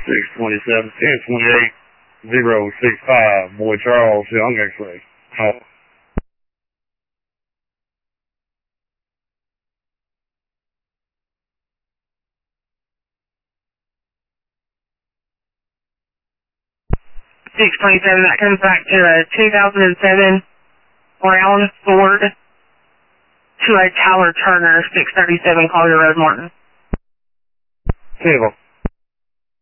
627, 1028, 065, Boy Charles, Young X-Ray. Oh. That comes back to a 2007 Brown Ford to a Tyler Turner 637 Collier Road, Martin. Table.